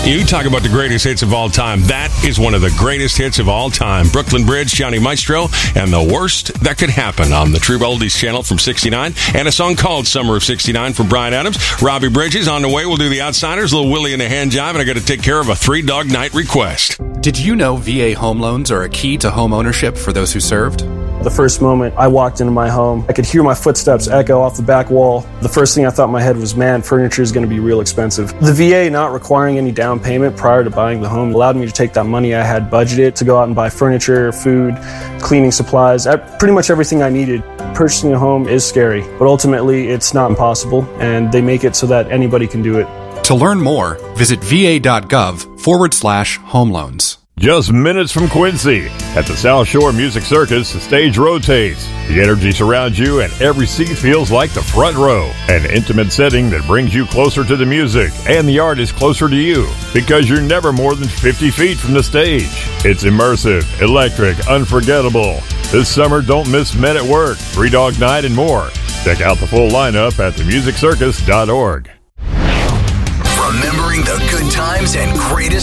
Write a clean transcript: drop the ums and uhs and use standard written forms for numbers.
You talk about the greatest hits of all time. That is one of the greatest hits of all time. Brooklyn Bridge, Johnny Maestro, and The Worst That Could Happen on the True Oldies channel from 69. And a song called Summer of 69 from Bryan Adams. Robbie Bridges on the way. We'll do the Outsiders, Lil Willie and the Hand Jive, and I got to take care of a 3-dog night request. Did you know VA home loans are a key to home ownership for those who served? The first moment I walked into my home, I could hear my footsteps echo off the back wall. The first thing I thought in my head was, man, furniture is going to be real expensive. The VA not requiring any down payment prior to buying the home allowed me to take that money I had budgeted to go out and buy furniture, food, cleaning supplies, pretty much everything I needed. Purchasing a home is scary, but ultimately it's not impossible, and they make it so that anybody can do it. To learn more, visit va.gov/home loans. Just minutes from Quincy. At the South Shore Music Circus, the stage rotates. The energy surrounds you and every seat feels like the front row. An intimate setting that brings you closer to the music and the artist closer to you because you're never more than 50 feet from the stage. It's immersive, electric, unforgettable. This summer, don't miss Men at Work, 3-Dog Night, and more. Check out the full lineup at themusiccircus.org. Remembering the good times and greatest